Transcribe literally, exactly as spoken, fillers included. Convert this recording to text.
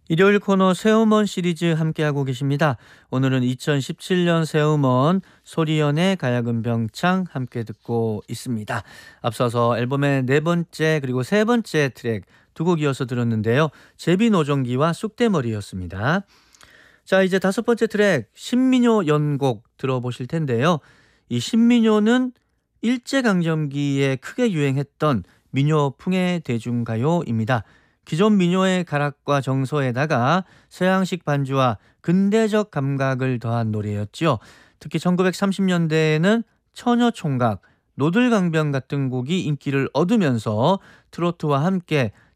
일요일 코너 새우먼 시리즈 함께하고 계십니다. 오늘은 이천십칠 년 새우먼 소리연의 가야금병창 함께 듣고 있습니다. 앞서서 앨범의 네 번째 그리고 세 번째 트랙 두 곡 이어서 들었는데요. 제비노정기와 쑥대머리였습니다. 자, 이제 다섯 번째 트랙 신민요 연곡 들어보실 텐데요. 이 신민요는 일제강점기에 크게 유행했던 민요풍의 대중가요입니다. 기존 민요의 가락과 정서에다가 서양식 반주와 근대적 감각을 더한 노래였죠. 특히 천구백삼십 년대에는 처녀총각, 노들강변 같은 곡이 인기를 얻으면서 트로트와 함께